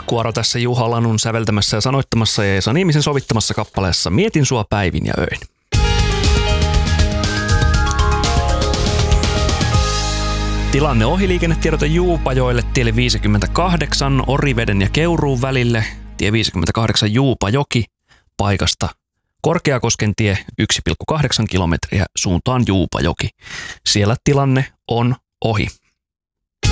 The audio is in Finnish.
Kuoro tässä Juha Lanun säveltämässä ja sanoittamassa ja Esa Niemisen sovittamassa kappaleessa Mietin sua päivin ja öin. Tilanne ohi liikennetiedote Juupajoelle tielle 58 Oriveden ja Keuruun välille, tie 58 Juupajoki paikasta Korkeakosken tie 1,8 kilometriä suuntaan Juupajoki. Siellä tilanne on ohi.